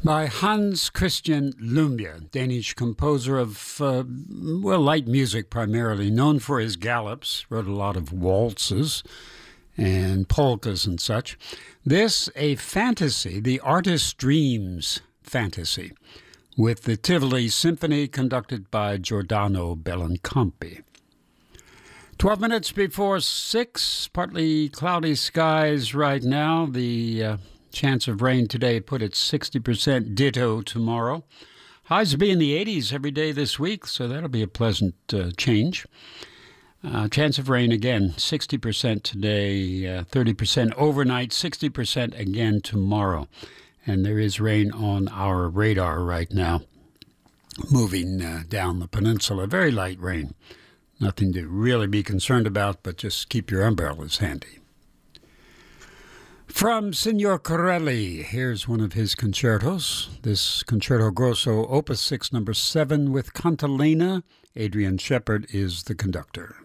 by Hans Christian Lumbye, Danish composer of, light music primarily, known for his gallops, wrote a lot of waltzes and polkas and such. This, a fantasy, the artist's dreams fantasy, with the Tivoli Symphony conducted by Giordano Bellincampi. 12 minutes before 6, partly cloudy skies right now. The chance of rain today put at 60%, ditto tomorrow. Highs will be in the 80s every day this week, so that'll be a pleasant change. Chance of rain again, 60% today, 30% overnight, 60% again tomorrow. And there is rain on our radar right now, moving down the peninsula. Very light rain. Nothing to really be concerned about, but just keep your umbrellas handy. From Signor Corelli, here's one of his concertos. This Concerto Grosso, Opus 6, number 7, with Cantilena. Adrian Shepard is the conductor.